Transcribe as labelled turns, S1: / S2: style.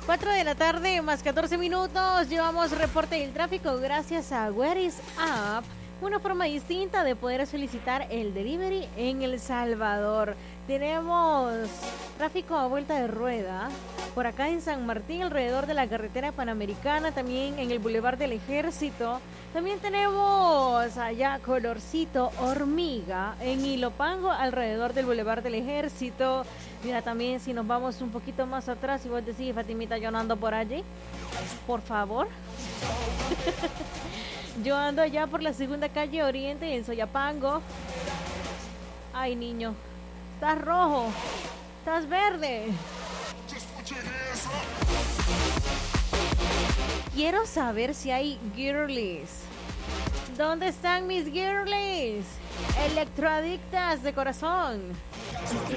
S1: 4 de la tarde más 14 minutos. Llevamos reporte del tráfico gracias a Where is Up, una forma distinta de poder solicitar el delivery en El Salvador. Tenemos tráfico a vuelta de rueda por acá en San Martín, alrededor de la carretera panamericana, también en el Boulevard del Ejército. También tenemos allá colorcito hormiga en Ilopango, alrededor del Boulevard del Ejército. Mira, también si nos vamos un poquito más atrás y vos decís, Fatimita, yo no ando por allí, por favor. Yo ando allá por la segunda calle Oriente en Soyapango. Ay, niño, estás rojo, estás verde. Quiero saber si hay girlies. ¿Dónde están mis girlies? Electroadictas de corazón.